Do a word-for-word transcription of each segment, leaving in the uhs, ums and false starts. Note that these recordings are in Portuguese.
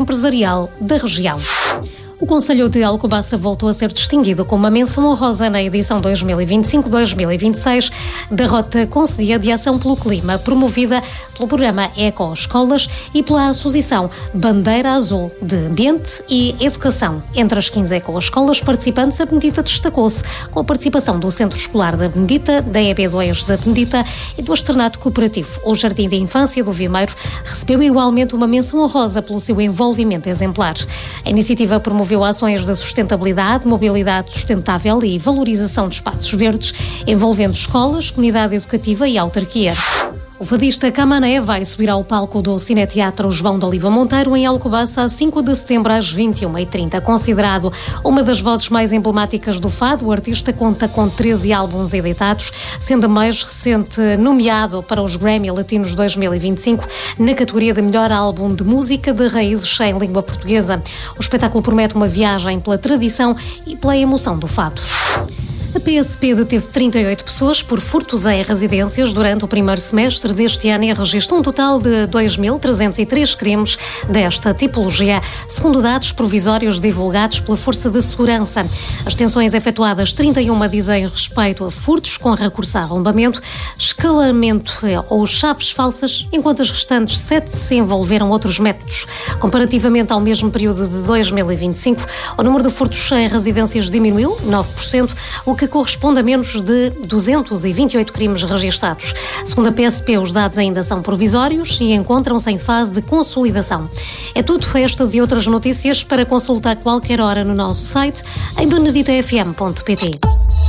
empresarial da região. O Concelho de Alcobaça voltou a ser distinguido com uma menção honrosa na edição dois mil e vinte e cinco dois mil e vinte e seis da Rota Concelhia de Ação pelo Clima, promovida pelo programa Eco Escolas e pela Associação Bandeira Azul de Ambiente e Educação. Entre as quinze eco-escolas participantes, a Benedita destacou-se com a participação do Centro Escolar da Benedita, da E B dois da Benedita e do Externato Cooperativo. O Jardim de Infância do Vimeiro recebeu igualmente uma menção honrosa pelo seu envolvimento exemplar. A iniciativa promoveu ações de sustentabilidade, mobilidade sustentável e valorização de espaços verdes, envolvendo escolas, comunidade educativa e autarquia. O fadista Camané vai subir ao palco do Cineteatro João de Oliva Monteiro, em Alcobaça, a cinco de setembro, às vinte e uma e trinta. Considerado uma das vozes mais emblemáticas do fado, o artista conta com treze álbuns editados, sendo o mais recente nomeado para os Grammy Latinos dois mil e vinte e cinco na categoria de melhor álbum de música de raízes em língua portuguesa. O espetáculo promete uma viagem pela tradição e pela emoção do fado. A P S P deteve trinta e oito pessoas por furtos em residências durante o primeiro semestre deste ano e registrou um total de dois mil trezentos e três crimes desta tipologia, segundo dados provisórios divulgados pela Força de Segurança. As detenções efetuadas, trinta e uma dizem respeito a furtos com recurso a arrombamento, escalamento ou chaves falsas, enquanto as restantes sete se envolveram outros métodos. Comparativamente ao mesmo período de dois mil e vinte e cinco, o número de furtos em residências diminuiu nove por cento, o que corresponde a menos de duzentos e vinte e oito crimes registados. Segundo a P S P, os dados ainda são provisórios e encontram-se em fase de consolidação. É tudo, estas e outras notícias para consultar a qualquer hora no nosso site em benedita f m ponto p t.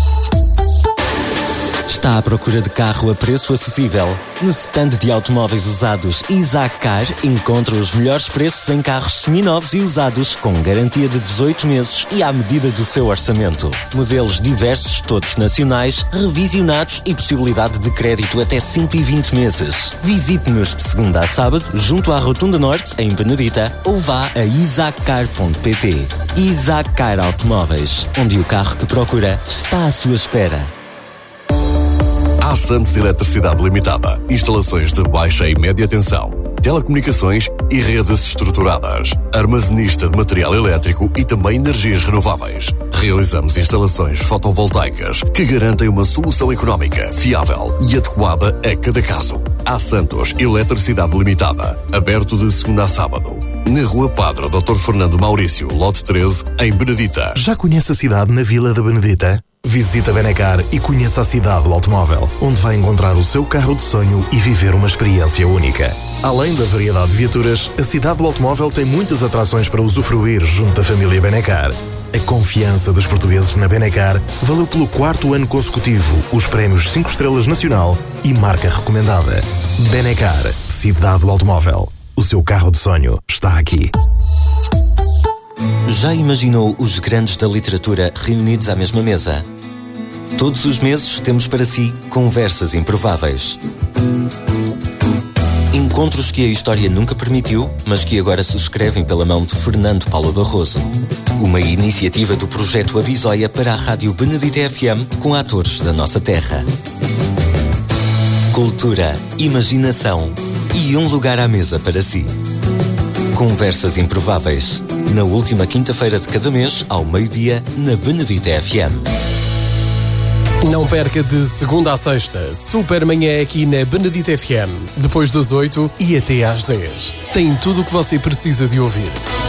Está à procura de carro a preço acessível? No stand de automóveis usados Isaac Car encontra os melhores preços em carros seminovos e usados com garantia de dezoito meses e à medida do seu orçamento. Modelos diversos, todos nacionais, revisionados e possibilidade de crédito até cento e vinte meses. Visite-nos de segunda a sábado junto à Rotunda Norte, em Benedita, ou vá a isaac car ponto p t. Isaac Car Automóveis, onde o carro que procura está à sua espera. A Santos Eletricidade Limitada. Instalações de baixa e média tensão, telecomunicações e redes estruturadas. Armazenista de material elétrico e também energias renováveis. Realizamos instalações fotovoltaicas que garantem uma solução económica, fiável e adequada a cada caso. A Santos Eletricidade Limitada. Aberto de segunda a sábado. Na Rua Padre doutor Fernando Maurício, lote treze, em Benedita. Já conhece a cidade na Vila da Benedita? Visita Benecar e conheça a cidade do automóvel, onde vai encontrar o seu carro de sonho e viver uma experiência única. Além da variedade de viaturas, a cidade do automóvel tem muitas atrações para usufruir junto da família Benecar. A confiança dos portugueses na Benecar valeu pelo quarto ano consecutivo os prémios cinco estrelas nacional e marca recomendada. Benecar, cidade do automóvel. O seu carro de sonho está aqui. Já imaginou os grandes da literatura reunidos à mesma mesa? Todos os meses temos para si conversas improváveis. Encontros que a história nunca permitiu, mas que agora se escrevem pela mão de Fernando Paulo Barroso. Uma iniciativa do projeto Abisóia para a Rádio Benedita F M com atores da nossa terra. Cultura, imaginação e um lugar à mesa para si. Conversas improváveis. Na última quinta-feira de cada mês, ao meio-dia, na Benedita F M. Não perca de segunda a sexta, Super Manhã aqui na Benedita F M. Depois das oito e até às dez. Tem tudo o que você precisa de ouvir.